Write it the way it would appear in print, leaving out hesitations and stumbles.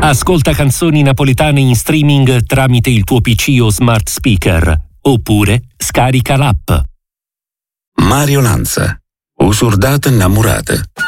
Ascolta canzoni napoletane in streaming tramite il tuo PC o smart speaker, oppure scarica l'app. Mario Lanza, Usurdata innamorata.